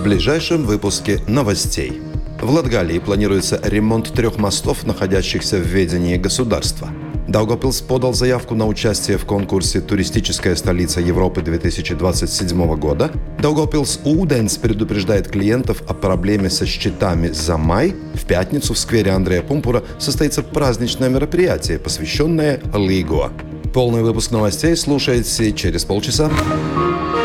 в ближайшем выпуске новостей. В Латгалии планируется ремонт 3 мостов, находящихся в ведении государства. Даугавпилс подал заявку на участие в конкурсе «Туристическая столица Европы 2027 года». Даугавпилс Ūdens предупреждает клиентов о проблеме со счетами за май. В пятницу в сквере Андрея Пумпура состоится праздничное мероприятие, посвященное Лигуа. Полный выпуск новостей слушайте через полчаса.